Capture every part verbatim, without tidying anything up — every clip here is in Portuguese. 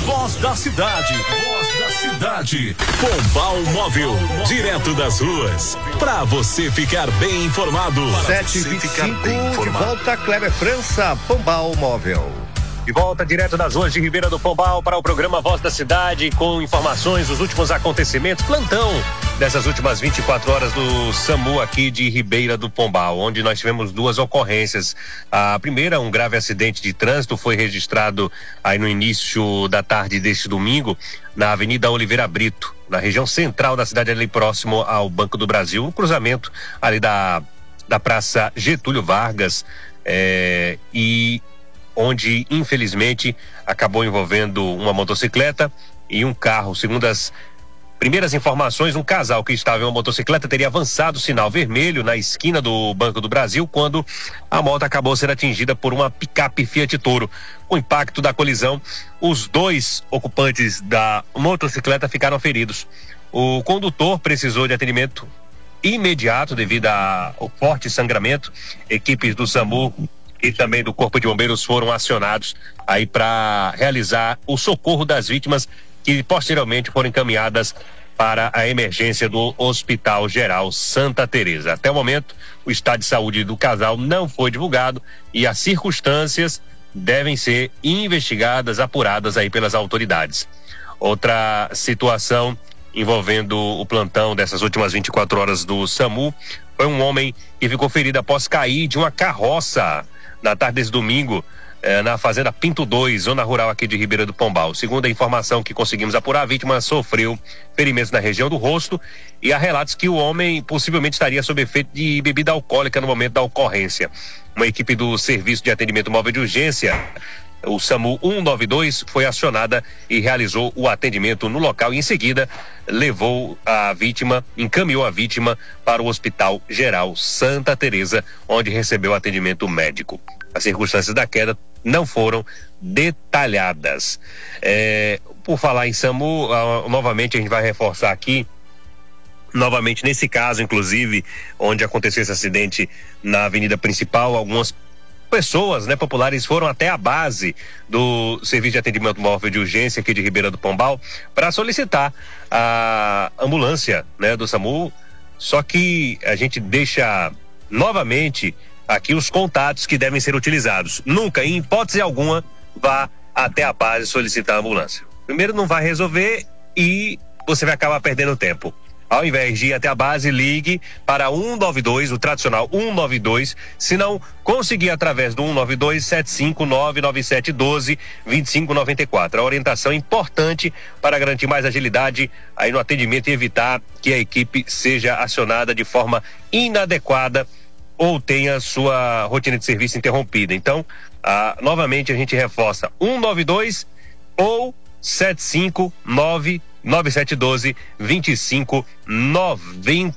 Voz da cidade. Voz da cidade. Pombal Móvel. Direto das ruas. Pra você ficar bem informado. sete e vinte e cinco, de volta, Kleber França, Pombal Móvel. De volta direto das ruas de Ribeira do Pombal para o programa Voz da Cidade, com informações dos últimos acontecimentos, plantão dessas últimas vinte e quatro horas do SAMU aqui de Ribeira do Pombal, onde nós tivemos duas ocorrências. A primeira, um grave acidente de trânsito, foi registrado aí no início da tarde deste domingo, na Avenida Oliveira Brito, na região central da cidade, ali próximo ao Banco do Brasil, no cruzamento ali da, da Praça Getúlio Vargas, é, e onde infelizmente acabou envolvendo uma motocicleta e um carro. Segundo as primeiras informações, um casal que estava em uma motocicleta teria avançado o sinal vermelho na esquina do Banco do Brasil quando a moto acabou sendo atingida por uma picape Fiat Toro. Com o impacto da colisão, os dois ocupantes da motocicleta ficaram feridos. O condutor precisou de atendimento imediato devido ao forte sangramento. Equipes do SAMU e também do Corpo de Bombeiros foram acionados aí para realizar o socorro das vítimas, que posteriormente foram encaminhadas para a emergência do Hospital Geral Santa Teresa. Até o momento, o estado de saúde do casal não foi divulgado e as circunstâncias devem ser investigadas, apuradas aí pelas autoridades. Outra situação envolvendo o plantão dessas últimas vinte e quatro horas do SAMU foi um homem que ficou ferido após cair de uma carroça na tarde desse domingo, eh, na fazenda Pinto dois, zona rural aqui de Ribeira do Pombal. Segundo a informação que conseguimos apurar, a vítima sofreu ferimentos na região do rosto e há relatos que o homem possivelmente estaria sob efeito de bebida alcoólica no momento da ocorrência. Uma equipe do Serviço de Atendimento Móvel de Urgência, o SAMU cento e noventa e dois, foi acionada e realizou o atendimento no local e em seguida levou a vítima, encaminhou a vítima para o Hospital Geral Santa Teresa, onde recebeu atendimento médico. As circunstâncias da queda não foram detalhadas. É, por falar em SAMU, uh, novamente a gente vai reforçar aqui, novamente nesse caso, inclusive, onde aconteceu esse acidente na avenida principal, algumas pessoas, né, populares foram até a base do Serviço de Atendimento Móvel de Urgência aqui de Ribeira do Pombal para solicitar a ambulância, né, do SAMU. Só que a gente deixa novamente aqui os contatos que devem ser utilizados. Nunca, em hipótese alguma, vá até a base solicitar a ambulância. Primeiro, não vai resolver e você vai acabar perdendo tempo. Ao invés de ir até a base, ligue para cento e noventa e dois, o tradicional cento e noventa e dois. Se não conseguir através do cento e noventa e dois, sete cinco nove nove sete um dois, dois cinco nove quatro. A orientação é importante para garantir mais agilidade aí no atendimento e evitar que a equipe seja acionada de forma inadequada ou tenha sua rotina de serviço interrompida. Então, ah, novamente a gente reforça cento e noventa e dois ou sete cinco nove nove sete um dois, dois cinco nove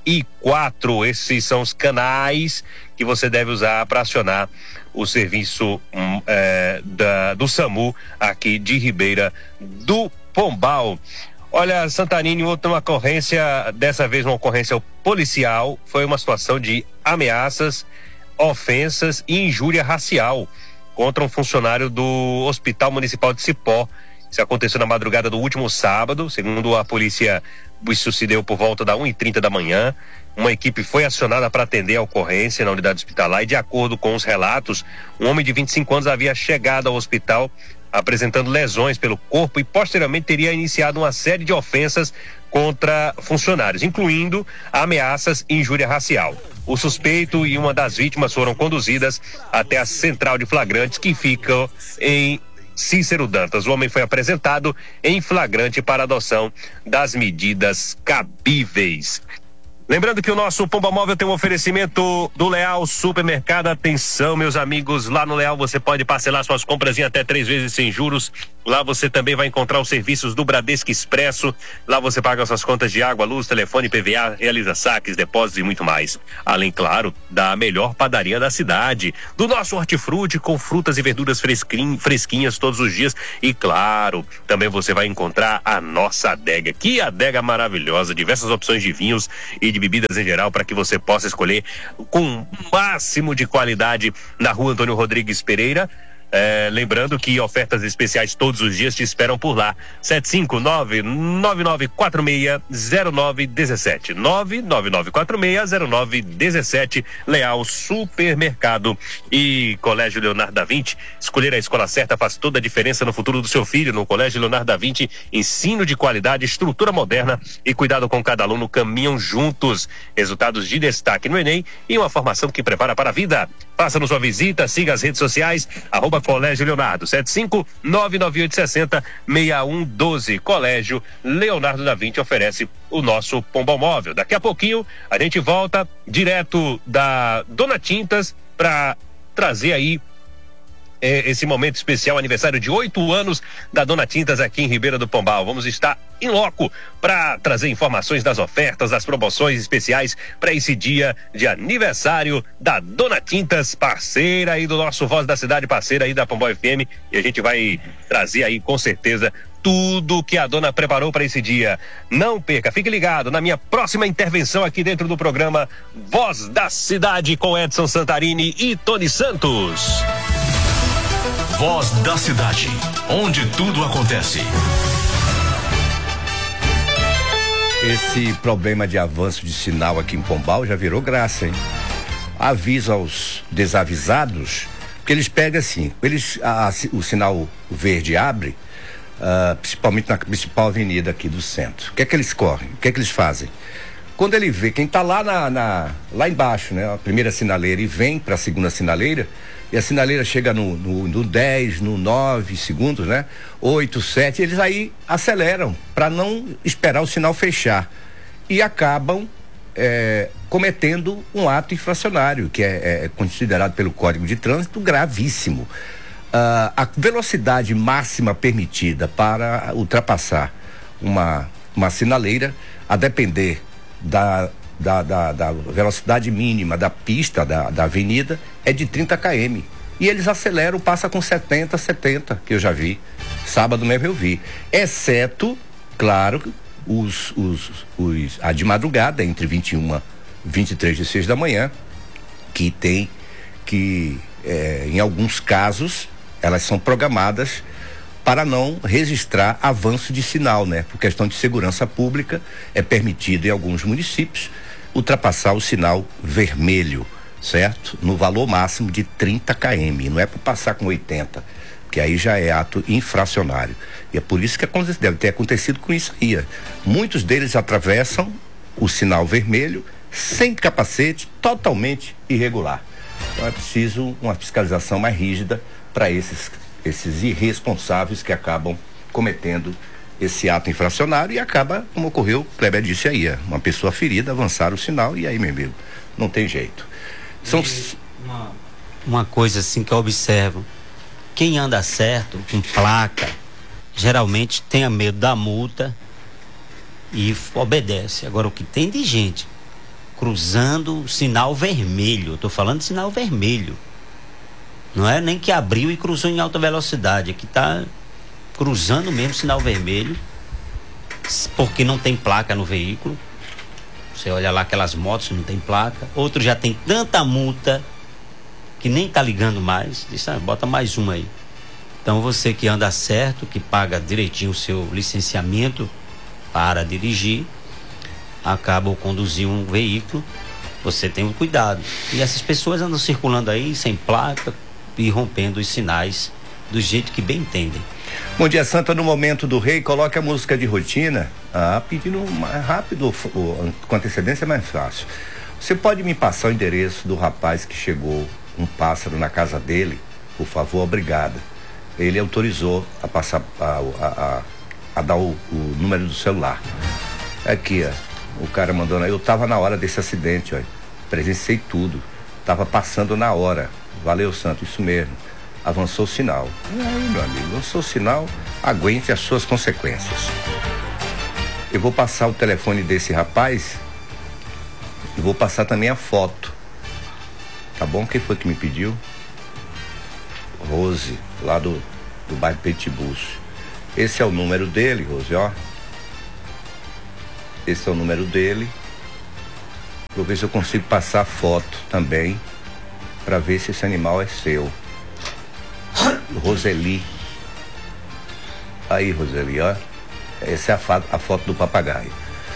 quatro. Esses são os canais que você deve usar para acionar o serviço hum, é, da, do SAMU aqui de Ribeira do Pombal. Olha, Santarém, outra ocorrência, dessa vez uma ocorrência policial, foi uma situação de ameaças, ofensas e injúria racial contra um funcionário do Hospital Municipal de Cipó. Isso aconteceu na madrugada do último sábado. Segundo a polícia, isso se deu por volta da uma e trinta da manhã. Uma equipe foi acionada para atender a ocorrência na unidade hospitalar e, de acordo com os relatos, um homem de vinte e cinco anos havia chegado ao hospital apresentando lesões pelo corpo e posteriormente teria iniciado uma série de ofensas contra funcionários, incluindo ameaças e injúria racial. O suspeito e uma das vítimas foram conduzidas até a central de flagrantes, que fica em Cícero Dantas. O homem foi apresentado em flagrante para adoção das medidas cabíveis. Lembrando que o nosso Pomba Móvel tem um oferecimento do Leal Supermercado. Atenção, meus amigos, lá no Leal você pode parcelar suas compras em até três vezes sem juros. Lá você também vai encontrar os serviços do Bradesco Expresso. Lá você paga suas contas de água, luz, telefone, P V A, realiza saques, depósitos e muito mais. Além, claro, da melhor padaria da cidade, do nosso hortifruti com frutas e verduras fresquinhas todos os dias. E claro, também você vai encontrar a nossa adega. Que adega maravilhosa, diversas opções de vinhos e de bebidas em geral para que você possa escolher com o máximo de qualidade na rua Antônio Rodrigues Pereira, É, lembrando que ofertas especiais todos os dias te esperam por lá. sete cinco nove, nove nove quatro seis, zero nove um sete. nove nove nove quatro seis, zero nove um sete. Leal Supermercado e Colégio Leonardo da Vinci. Escolher a escola certa faz toda a diferença no futuro do seu filho. No Colégio Leonardo da Vinci, ensino de qualidade, estrutura moderna e cuidado com cada aluno caminham juntos. Resultados de destaque no Enem e uma formação que prepara para a vida. Faça-nos sua visita, siga as redes sociais, arroba Colégio Leonardo, sete cinco nove nove oito seis zero seis um um doze. Colégio Leonardo da Vinci oferece o nosso Pombal Móvel. Daqui a pouquinho a gente volta direto da Dona Tintas para trazer aí É, esse momento especial, aniversário de oito anos da Dona Tintas aqui em Ribeira do Pombal. Vamos estar em loco para trazer informações das ofertas, das promoções especiais para esse dia de aniversário da Dona Tintas, parceira aí do nosso Voz da Cidade, parceira aí da Pombal F M, e a gente vai trazer aí com certeza tudo que a dona preparou para esse dia. Não perca, fique ligado na minha próxima intervenção aqui dentro do programa Voz da Cidade com Edson Santarini e Tony Santos. Voz da Cidade, onde tudo acontece. Esse problema de avanço de sinal aqui em Pombal já virou graça, hein? Avisa aos desavisados, porque eles pegam assim, eles, a, a, o sinal verde abre, uh, principalmente na principal avenida aqui do centro. O que é que eles correm? O que é que eles fazem? Quando ele vê quem está lá na, na, lá embaixo, né? A primeira sinaleira, e vem para a segunda sinaleira, e a sinaleira chega no, no, no dez, no nove segundos, né? oito, sete, eles aí aceleram para não esperar o sinal fechar. E acabam é, cometendo um ato infracionário, que é, é considerado pelo Código de Trânsito gravíssimo. Uh, a velocidade máxima permitida para ultrapassar uma, uma sinaleira, a depender da Da, da, da velocidade mínima da pista, da, da avenida, é de trinta quilômetros. E eles aceleram, passa com setenta, setenta, que eu já vi. Sábado mesmo eu vi. Exceto, claro, os, os, os, a de madrugada, entre vinte e uma e vinte e três de seis da manhã, que tem que, é, em alguns casos, elas são programadas para não registrar avanço de sinal, né? Por questão de segurança pública, é permitido em alguns municípios ultrapassar o sinal vermelho, certo? No valor máximo de trinta quilômetros, não é para passar com oitenta, que aí já é ato infracionário. E é por isso que deve ter acontecido com isso aí. Muitos deles atravessam o sinal vermelho sem capacete, totalmente irregular. Então é preciso uma fiscalização mais rígida para esses esses irresponsáveis que acabam cometendo esse ato infracionário e acaba, como ocorreu, o Kleber disse aí, uma pessoa ferida, avançar o sinal e aí, meu amigo, não tem jeito. São... Uma, uma coisa assim que eu observo, quem anda certo, com placa, geralmente tem medo da multa e obedece. Agora, o que tem de gente cruzando o sinal vermelho, eu tô falando de sinal vermelho, não é nem que abriu e cruzou em alta velocidade, aqui tá cruzando mesmo sinal vermelho, porque não tem placa no veículo. Você olha lá aquelas motos, não tem placa. Outro já tem tanta multa que nem tá ligando mais. Diz, ah, bota mais uma aí. Então você que anda certo, que paga direitinho o seu licenciamento para dirigir, acaba ou conduzir um veículo, você tem um cuidado. E essas pessoas andam circulando aí sem placa e rompendo os sinais do jeito que bem entendem. Bom dia, Santa. No momento do rei, coloque a música de rotina. Ah, pedindo mais rápido, com antecedência é mais fácil. Você pode me passar o endereço do rapaz que chegou um pássaro na casa dele? Por favor, obrigada. Ele autorizou a passar, a, a, a, a dar o, o número do celular. Aqui, ó. O cara mandou, eu tava na hora desse acidente, ó. Presenciei tudo. Tava passando na hora. Valeu, Santo, isso mesmo. Avançou o sinal. Aí, meu amigo, avançou o sinal, aguente as suas consequências. Eu vou passar o telefone desse rapaz e vou passar também a foto. Tá bom? Quem foi que me pediu? Rose, lá do, do bairro Petibus. Esse é o número dele, Rose, ó. Esse é o número dele. Vou ver se eu consigo passar a foto também, para ver se esse animal é seu. Roseli. Aí, Roseli, ó. Essa é a, fa- a foto do papagaio.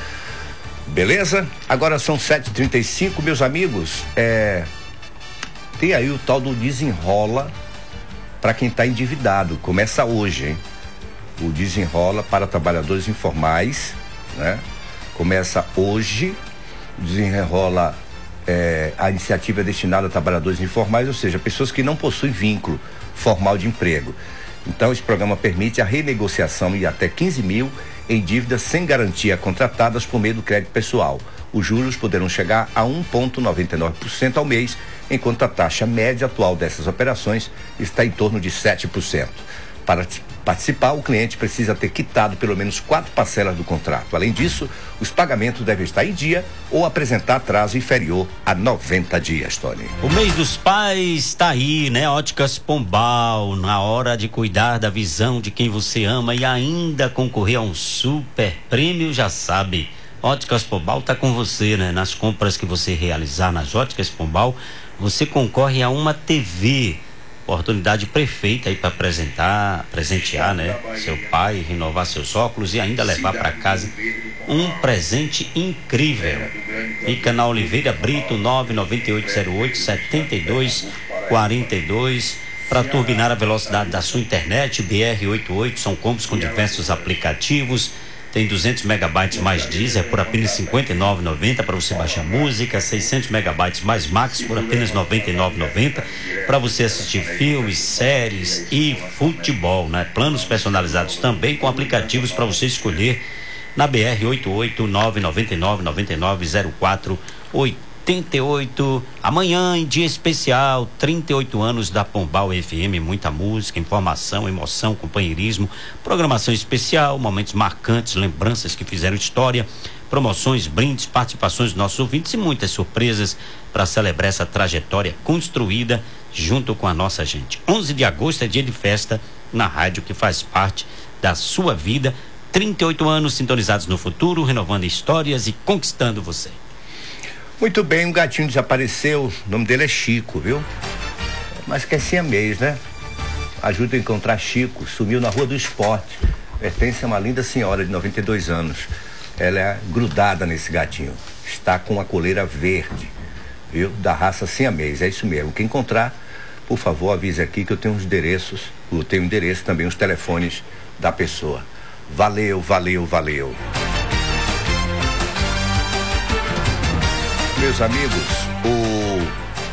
Beleza? Agora são sete e trinta e cinco, meus amigos. É... Tem aí o tal do desenrola para quem está endividado. Começa hoje, hein? O desenrola para trabalhadores informais, né? Começa hoje. O desenrola, é, a iniciativa é destinada a trabalhadores informais, ou seja, pessoas que não possuem vínculo formal de emprego. Então, esse programa permite a renegociação de até quinze mil em dívidas sem garantia contratadas por meio do crédito pessoal. Os juros poderão chegar a um vírgula noventa e nove por cento ao mês, enquanto a taxa média atual dessas operações está em torno de sete por cento. Para participar, o cliente precisa ter quitado pelo menos quatro parcelas do contrato. Além disso, os pagamentos devem estar em dia ou apresentar atraso inferior a noventa dias, Tony. O mês dos pais está aí, né? Óticas Pombal, na hora de cuidar da visão de quem você ama e ainda concorrer a um super prêmio, já sabe. Óticas Pombal tá com você, né? Nas compras que você realizar nas Óticas Pombal, você concorre a uma T V. Oportunidade perfeita aí para apresentar, presentear, né? Seu pai, renovar seus óculos e ainda levar para casa um presente incrível. Fica na Oliveira Brito, nove nove oito zero oito sete dois quatro dois. Para turbinar a velocidade da sua internet, B R oitenta e oito são combos com diversos aplicativos. Tem duzentos megabytes mais Deezer por apenas cinquenta e nove reais e noventa centavos para você baixar música, seiscentos megabytes mais Max por apenas noventa e nove reais e noventa centavos para você assistir filmes, séries e futebol, né? Planos personalizados também com aplicativos para você escolher na B R oitenta e oito nove nove nove nove nove zero quatro oito oito. Amanhã, em dia especial, trinta e oito anos da Pombal F M, muita música, informação, emoção, companheirismo, programação especial, momentos marcantes, lembranças que fizeram história, promoções, brindes, participações dos nossos ouvintes e muitas surpresas para celebrar essa trajetória construída junto com a nossa gente. onze de agosto é dia de festa na rádio que faz parte da sua vida. trinta e oito anos sintonizados no futuro, renovando histórias e conquistando você. Muito bem, um gatinho desapareceu, o nome dele é Chico, viu? Mas que é siamês, né? Ajuda a encontrar Chico, sumiu na Rua do Esporte, pertence a uma linda senhora de noventa e dois anos. Ela é grudada nesse gatinho, está com a coleira verde, viu? Da raça siamês, é isso mesmo. Quem encontrar, por favor, avise aqui que eu tenho os endereços, eu tenho o endereço também, os telefones da pessoa. Valeu, valeu, valeu. Meus amigos, o...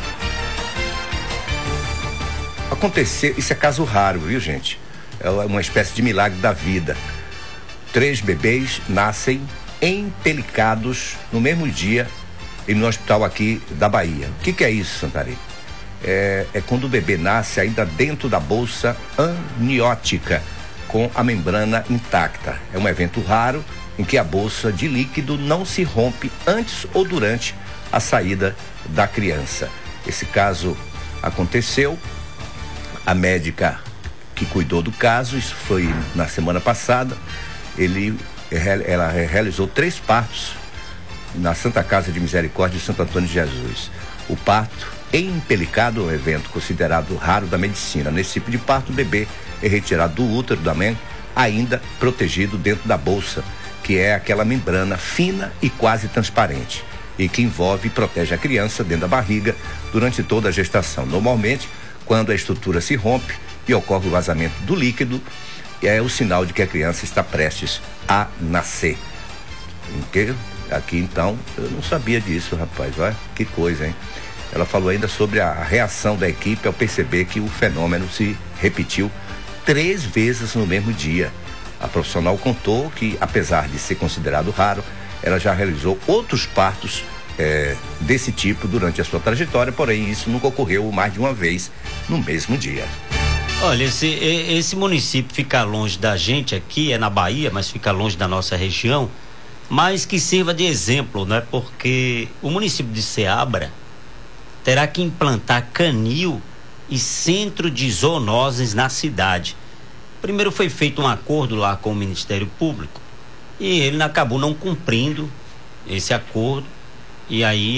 aconteceu, isso é caso raro, viu, gente? É uma espécie de milagre da vida. Três bebês nascem empelicados no mesmo dia e no hospital aqui da Bahia. O que que é isso, Santarém? É, é quando o bebê nasce ainda dentro da bolsa amniótica, com a membrana intacta. É um evento raro em que a bolsa de líquido não se rompe antes ou durante a saída da criança. Esse caso aconteceu, a médica que cuidou do caso, isso foi na semana passada, ele, ela realizou três partos na Santa Casa de Misericórdia de Santo Antônio de Jesus. O parto empelicado é um evento considerado raro da medicina. Nesse tipo de parto, o bebê é retirado do útero da mãe, ainda protegido dentro da bolsa, que é aquela membrana fina e quase transparente, e que envolve e protege a criança dentro da barriga durante toda a gestação. Normalmente, quando a estrutura se rompe e ocorre o vazamento do líquido, é o sinal de que a criança está prestes a nascer. Okay? Aqui então, eu não sabia disso, rapaz, olha que coisa, hein? Ela falou ainda sobre a reação da equipe ao perceber que o fenômeno se repetiu três vezes no mesmo dia. A profissional contou que, apesar de ser considerado raro, ela já realizou outros partos é, desse tipo durante a sua trajetória, porém isso nunca ocorreu mais de uma vez no mesmo dia. Olha, esse, esse município fica longe da gente aqui, é na Bahia, mas fica longe da nossa região, mas que sirva de exemplo, né? Porque o município de Ceabra terá que implantar canil e centro de zoonoses na cidade. Primeiro foi feito um acordo lá com o Ministério Público e ele acabou não cumprindo esse acordo, e aí